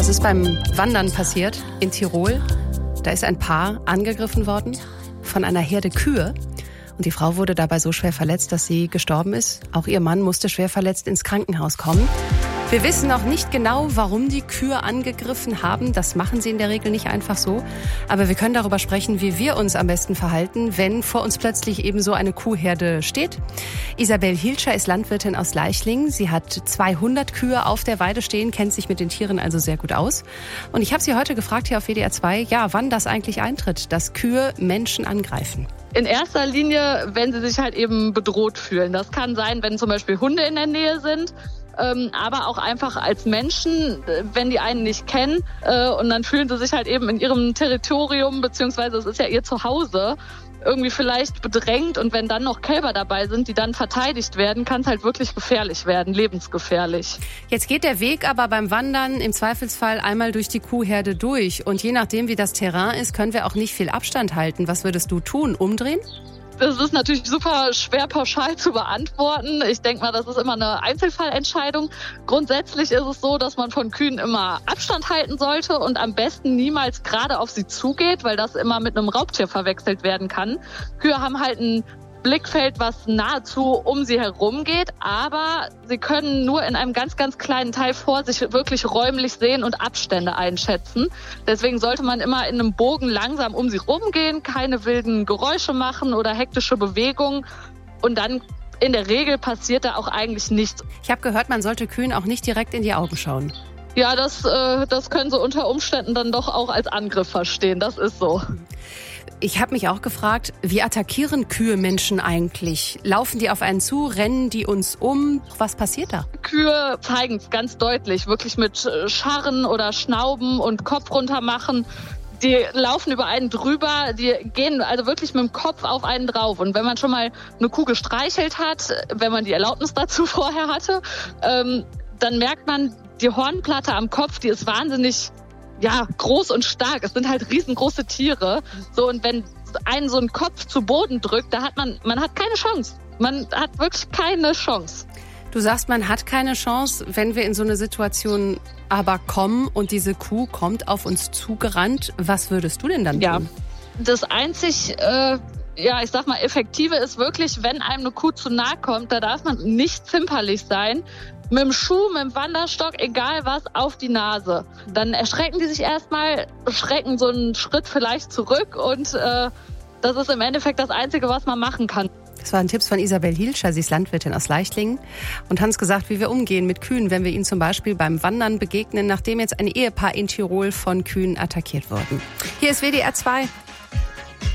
Das ist beim Wandern passiert in Tirol. Da ist ein Paar angegriffen worden von einer Herde Kühe. Und die Frau wurde dabei so schwer verletzt, dass sie gestorben ist. Auch ihr Mann musste schwer verletzt ins Krankenhaus kommen. Wir wissen noch nicht genau, warum die Kühe angegriffen haben. Das machen sie in der Regel nicht einfach so. Aber wir können darüber sprechen, wie wir uns am besten verhalten, wenn vor uns plötzlich eben so eine Kuhherde steht. Isabel Hilscher ist Landwirtin aus Leichlingen. Sie hat 200 Kühe auf der Weide stehen, kennt sich mit den Tieren also sehr gut aus. Und ich habe sie heute gefragt hier auf WDR 2, wann das eigentlich eintritt, dass Kühe Menschen angreifen. In erster Linie, wenn sie sich halt eben bedroht fühlen. Das kann sein, wenn zum Beispiel Hunde in der Nähe sind. Aber auch einfach als Menschen, wenn die einen nicht kennen und dann fühlen sie sich halt eben in ihrem Territorium, beziehungsweise es ist ja ihr Zuhause, irgendwie vielleicht bedrängt, und wenn dann noch Kälber dabei sind, die dann verteidigt werden, kann es halt wirklich gefährlich werden, lebensgefährlich. Jetzt geht der Weg aber beim Wandern im Zweifelsfall einmal durch die Kuhherde durch, und je nachdem, wie das Terrain ist, können wir auch nicht viel Abstand halten. Was würdest du tun? Umdrehen? Das ist natürlich super schwer pauschal zu beantworten. Ich denke mal, das ist immer eine Einzelfallentscheidung. Grundsätzlich ist es so, dass man von Kühen immer Abstand halten sollte und am besten niemals gerade auf sie zugeht, weil das immer mit einem Raubtier verwechselt werden kann. Kühe haben halt ein Blickfeld, was nahezu um sie herum geht, aber sie können nur in einem ganz, ganz kleinen Teil vor sich wirklich räumlich sehen und Abstände einschätzen. Deswegen sollte man immer in einem Bogen langsam um sie rumgehen, keine wilden Geräusche machen oder hektische Bewegungen, und dann in der Regel passiert da auch eigentlich nichts. Ich habe gehört, man sollte Kühen auch nicht direkt in die Augen schauen. Ja, das können sie unter Umständen dann doch auch als Angriff verstehen, das ist so. Ich habe mich auch gefragt, wie attackieren Kühe Menschen eigentlich? Laufen die auf einen zu, rennen die uns um? Was passiert da? Kühe zeigen es ganz deutlich, wirklich mit Scharren oder Schnauben und Kopf runter machen. Die laufen über einen drüber, die gehen also wirklich mit dem Kopf auf einen drauf. Und wenn man schon mal eine Kuh gestreichelt hat, wenn man die Erlaubnis dazu vorher hatte, dann merkt man, die Hornplatte am Kopf, die ist wahnsinnig groß und stark. Es sind halt riesengroße Tiere. So, und wenn einen so ein Kopf zu Boden drückt, da hat man hat keine Chance. Man hat wirklich keine Chance. Du sagst, man hat keine Chance, wenn wir in so eine Situation aber kommen und diese Kuh kommt auf uns zugerannt. Was würdest du denn dann tun? Ja, das einzig ich sag mal, Effektive ist wirklich, wenn einem eine Kuh zu nahe kommt, da darf man nicht zimperlich sein. Mit dem Schuh, mit dem Wandersstock, egal was, auf die Nase. Dann erschrecken die sich erstmal, schrecken so einen Schritt vielleicht zurück, und das ist im Endeffekt das Einzige, was man machen kann. Das waren Tipps von Isabel Hilscher, sie ist Landwirtin aus Leichlingen und hat uns gesagt, wie wir umgehen mit Kühen, wenn wir ihnen zum Beispiel beim Wandern begegnen, nachdem jetzt ein Ehepaar in Tirol von Kühen attackiert wurden. Hier ist WDR 2.